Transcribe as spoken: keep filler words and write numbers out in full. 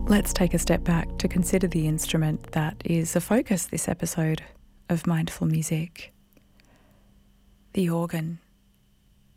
Let's take a step back to consider the instrument that is the focus this episode of Mindful Music, the organ.